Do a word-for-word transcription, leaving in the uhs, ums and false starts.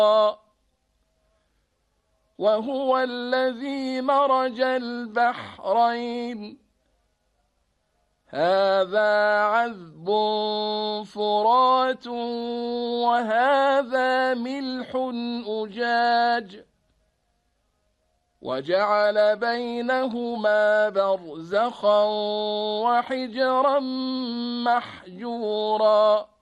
وهو الذي مرج البحرين هذا عذب فرات وهذا ملح أجاج وجعل بينهما برزخا وحجرا محجورا